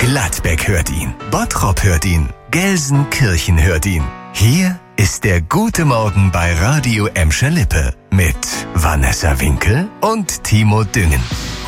Gladbeck hört ihn. Bottrop hört ihn. Gelsenkirchen hört ihn. Hier ist der Gute Morgen bei Radio Emscher Lippe mit Vanessa Winkel und Timo Düngen.